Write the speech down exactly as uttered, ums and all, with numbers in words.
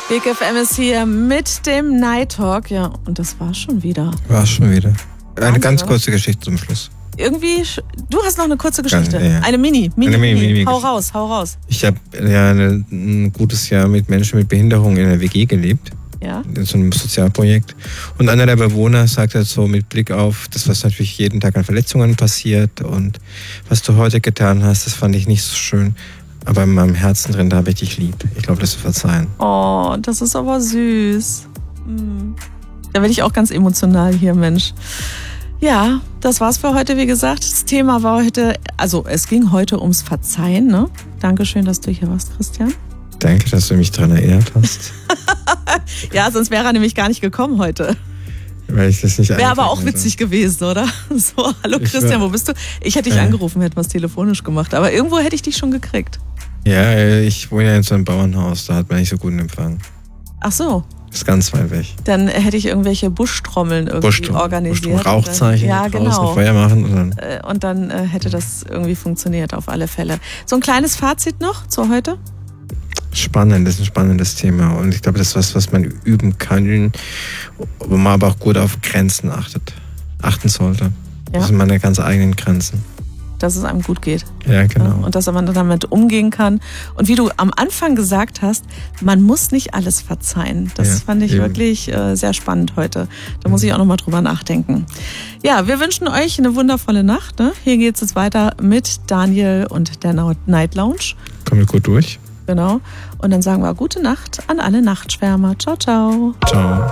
Big F M ist hier mit dem Night Talk. Ja, und das war schon wieder. War schon wieder. Eine Wahnsinn, ganz oder? kurze Geschichte zum Schluss. Irgendwie, du hast noch eine kurze Geschichte. Ja, ja. Eine Mini, Mini, Eine Mini, Mini. Mini Hau Geschichte. raus, hau raus. Ich habe ja eine, ein gutes Jahr mit Menschen mit Behinderung in der W G gelebt. Ja. In so einem Sozialprojekt. Und einer der Bewohner sagt halt so mit Blick auf das, was natürlich jeden Tag an Verletzungen passiert und was du heute getan hast, das fand ich nicht so schön. Aber in meinem Herzen drin, da habe ich dich lieb. Ich glaube, das zu verzeihen. Oh, das ist aber süß. Hm. Da werde ich auch ganz emotional hier, Mensch. Ja, das war's für heute, wie gesagt. Das Thema war heute, also es ging heute ums Verzeihen, ne? Dankeschön, dass du hier warst, Christian. Danke, dass du mich daran erinnert hast. Ja, sonst wäre er nämlich gar nicht gekommen heute. Weil ich das nicht Wäre aber auch eingefangen witzig gewesen, oder? So, hallo Ich Christian, war- wo bist du? Ich hätte dich Äh. angerufen, hätten wir es telefonisch gemacht. Aber irgendwo hätte ich dich schon gekriegt. hatte. Ja, ich wohne ja in so einem Bauernhaus, da hat man nicht so guten Empfang. Ach so, Ist ganz weit weg. dann hätte ich irgendwelche Buschtrommeln irgendwie Buschtum, organisiert. Buschtum, Rauchzeichen, Ja, draußen genau. Feuer machen und dann. Äh, Und dann äh, hätte das irgendwie funktioniert, auf alle Fälle. So ein kleines Fazit noch zu heute? Spannend, das ist ein spannendes Thema. Und ich glaube, das ist was, was man üben kann, wo man aber auch gut auf Grenzen achtet, achten sollte. Ja. Das sind meine ganz eigenen Grenzen. Dass es einem gut geht. Ja, genau. Und dass man damit umgehen kann. Und wie du am Anfang gesagt hast, man muss nicht alles verzeihen. Das Ja, fand ich eben. wirklich äh, sehr spannend heute. Da muss ich auch nochmal drüber nachdenken. Ja, wir wünschen euch eine wundervolle Nacht. Ne? Hier geht es jetzt weiter mit Daniel und der Night Lounge. Kommen wir gut durch. Genau. Und dann sagen wir gute Nacht an alle Nachtschwärmer. Ciao, ciao. Ciao.